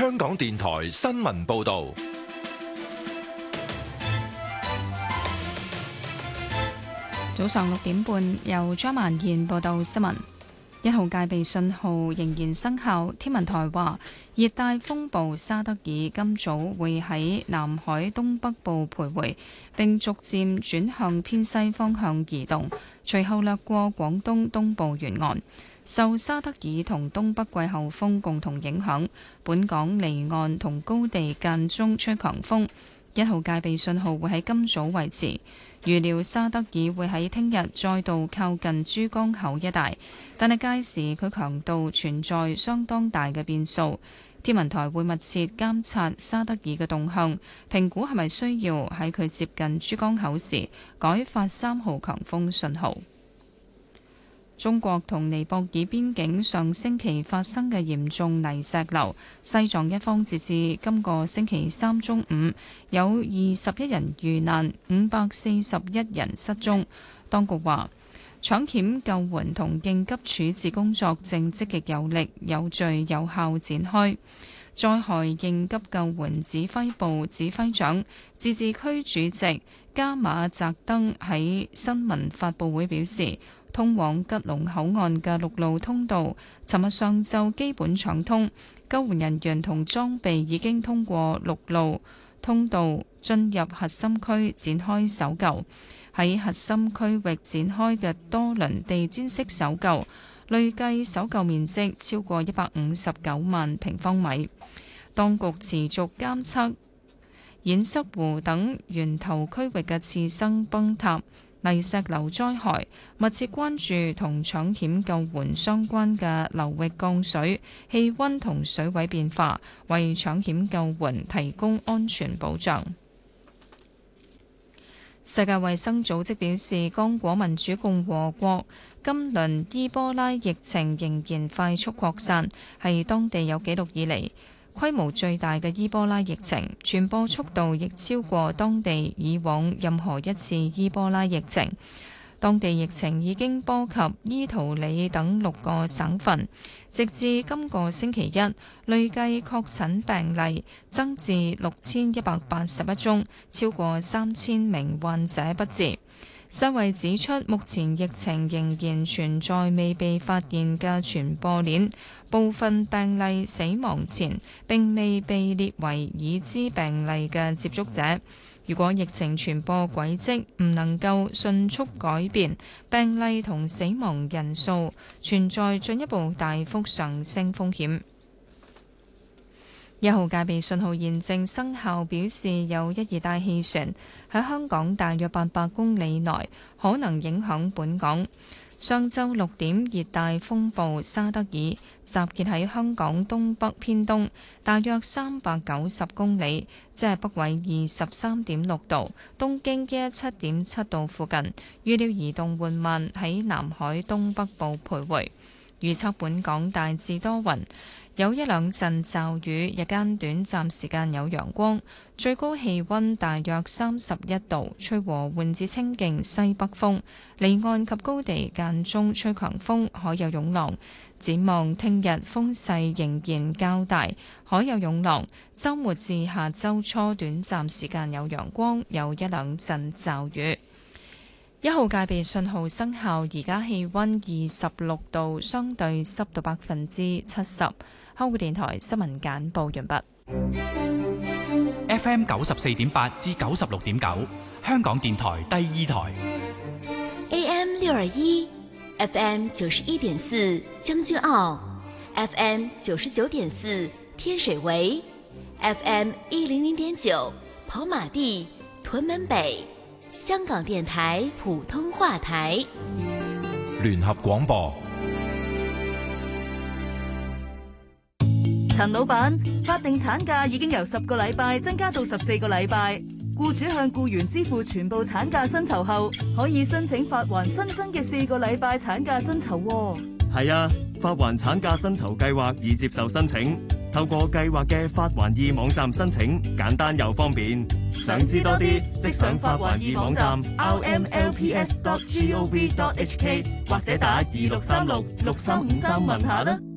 香港電台新聞報道。 早上6點半，由張曼燕報道新聞。1號戒備信號仍然生效。天文台話，熱帶風暴沙德爾今早會喺南海東北部徘徊，並逐漸轉向偏西方向移動，隨後掠過廣東東部沿岸。受沙德爾同東北季候風共同影響，本港離岸同高地間中吹強風。1號戒備信號會喺今早維持。預料沙德爾會喺聽日再度靠近珠江口一帶，但係屆時佢強度存在相當大嘅變數。天文台會密切監察沙德爾嘅動向，評估係咪需要喺佢接近珠江口時改發3號強風信號。中國同尼泊爾邊境上星期發生嘅嚴重泥石流，西藏一方截至今個星期三中午有21人遇難，541人失蹤。當局話，搶險救援同應急處置工作正積極有力、有序、有效展開。災害應急救援指揮部指揮長、自治區主席加馬澤登喺新聞發佈會表示，通往吉隆口岸嘅陸路通道，尋日上晝基本暢通，救援人員同裝備已經通過陸路通道進入核心區展開搜救。喺核心區域展開嘅多輪地毯式搜救，累計搜救面積超過159萬平方米。當局持續監測堰塞湖等源頭區域嘅次生崩塌、泥石流災害，密切關注同搶險救援相關嘅流域降水、氣溫同水位變化，為搶險救援提供安全保障。世界衛生組織表示，剛果民主共和國今輪伊波拉疫情仍然快速擴散，係當地有紀錄以嚟規模最大嘅伊波拉疫情，傳播速度亦超過當地以往任何一次伊波拉疫情。當地疫情已經波及伊圖里等6個省份，直至今個星期一，累計確診病例增至6181宗，超過3000名患者不治。世衛指出，目前疫情仍然存在未被發現嘅傳播鏈，部分病例死亡前並未被列為已知病例嘅接觸者。如果疫情傳播軌跡唔能夠迅速改變，病例同死亡人數存在進一步大幅上升風險。1號戒備信號現正生效，表示有一熱帶氣旋喺香港大約800公里內，可能影響本港。上晝6點，熱帶風暴沙德爾集結喺香港東北偏東，大約390公里，即係北緯23.6度、東經117.7度附近。預料移動緩慢喺南海東北部徘徊。預測本港大致多雲，有一兩陣驟雨，日間短暫時間有陽光，最高氣溫大約31度，吹和緩至清勁西北風，離岸及高地間中吹強風，海有湧浪。展望聽日風勢仍然較大，海有湧浪。週末至下週初短暫時間有陽光，有一兩陣驟雨。1號戒備信號生效，而家氣溫26度，相對濕度70%。香港電台新聞簡報完畢。 FM 94.8至96.9，香港電台第2台。 AM 621 FM 91.4將軍澳 FM 99.4天水圍 FM 100.9跑馬地屯門北，香港電台普通話台。 聯合廣播。 陳老闆，法定產假已經由10個禮拜增加到14個禮拜，僱主向僱員支付全部產假薪酬後，可以申請發還新增嘅4個禮拜產假薪酬。 係啊，發還產假薪酬計劃已接受申請，透過計劃嘅發還易網站申請，簡單又方便。想知多啲，即上發還易網站 rmlps.gov.hk 或者打26366353問下啦。